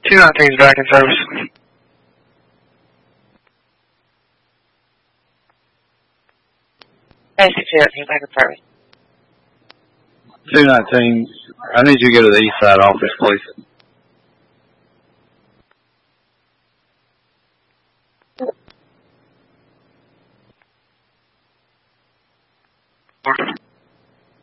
219 is back in service. Basic 219 back in service. 219, I need you to go to the east side office, please.